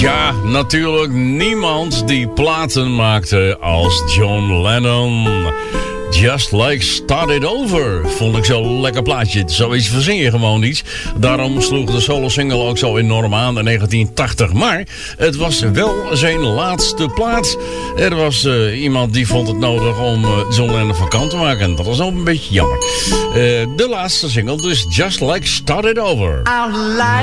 Ja, natuurlijk niemand die platen maakte als John Lennon. Just Like Start It Over vond ik zo'n lekker plaatje. Zoiets verzin je gewoon niet. Daarom sloeg de solo-single ook zo enorm aan in 1980. Maar het was wel zijn laatste plaat. Er was iemand die vond het nodig om John Lennon van kant te maken. Dat was ook een beetje jammer. De laatste single, dus Just Like Start It Over.